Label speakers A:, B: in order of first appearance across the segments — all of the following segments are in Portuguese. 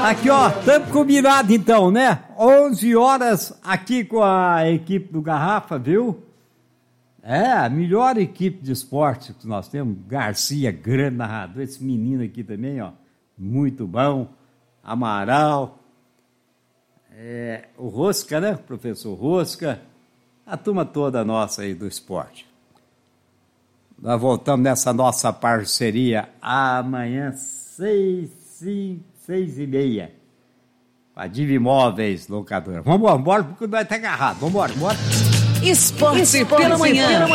A: Aqui, ó, estamos combinados então, né? 11 horas aqui com a equipe do Garrafa, viu? É, a melhor equipe de esporte que nós temos. Garcia, grande narrador. Esse menino aqui também, ó, muito bom. Amaral. O Rosca, né? Professor Rosca. A turma toda nossa aí do esporte. Nós voltamos nessa nossa parceria amanhã, 6h30. A Diva Imóveis Locadora. Vamos embora, porque vai estar agarrado. Vamos embora.
B: Esporte pela manhã.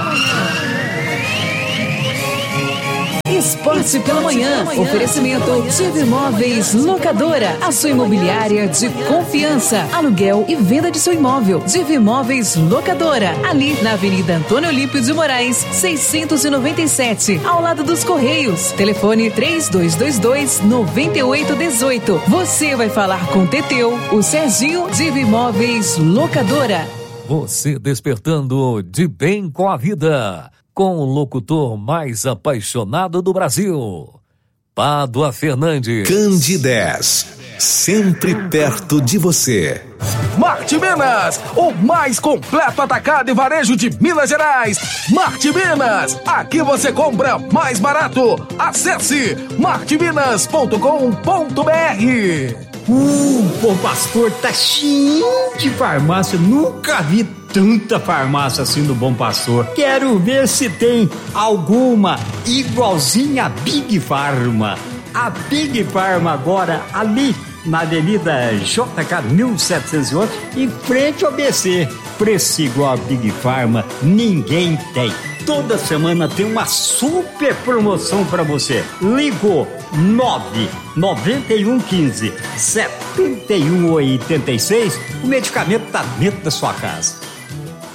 B: Esporte pela manhã. Oferecimento Diva Imóveis Locadora. A sua imobiliária de confiança. Aluguel e venda de seu imóvel. Diva Imóveis Locadora. Ali na Avenida Antônio Olímpio de Moraes, 697. Ao lado dos Correios. Telefone 3222-9818. Você vai falar com o Teteu, o Serginho. Diva Imóveis Locadora.
C: Você despertando de bem com a vida. Com o locutor mais apaixonado do Brasil, Pádua Fernandes.
D: Candidez, sempre perto de você.
E: Marte Minas, o mais completo atacado e varejo de Minas Gerais. Marte Minas, aqui você compra mais barato. Acesse marteminas.com.br.
A: Bom Pastor, tá cheio de farmácia. Nunca vi tanta farmácia assim no Bom Pastor. Quero ver se tem alguma igualzinha a Big Pharma. A Big Pharma agora ali na Avenida JK 1708, em frente ao BC. Preço igual a Big Pharma, ninguém tem. Toda semana tem uma super promoção para você. Ligou 99115-7186. O medicamento tá dentro da sua casa.